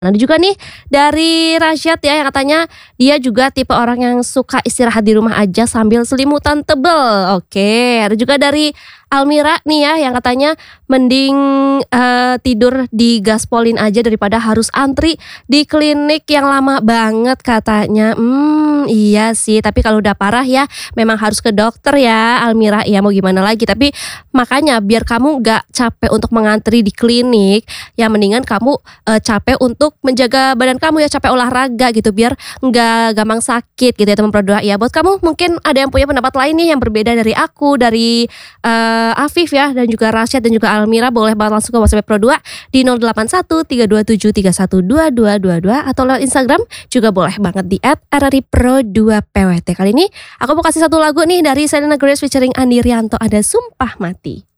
Nah, ada juga nih dari Rasyad ya yang katanya dia juga tipe orang yang suka istirahat di rumah aja sambil selimutan tebel. Oke, ada juga dari Almira nih ya yang katanya mending, tidur di gaspolin aja daripada harus antri di klinik yang lama banget katanya. Iya sih, tapi kalau udah parah ya memang harus ke dokter ya Almira, ya mau gimana lagi. Tapi makanya biar kamu nggak capek untuk mengantri di klinik, ya mendingan kamu, capek untuk menjaga badan kamu ya, capek olahraga gitu biar nggak gampang sakit gitu ya teman Pro 2 ya. Buat kamu mungkin ada yang punya pendapat lain nih yang berbeda dari aku, dari, Afif ya dan juga Rasyad dan juga Almira, boleh banget langsung ke WhatsApp Pro 2 di 081327312222 atau lewat Instagram juga boleh banget di @rripro2pwt. Kali ini aku mau kasih satu lagu nih dari Selena Gomez featuring Andi Rianto, ada Sumpah Mati.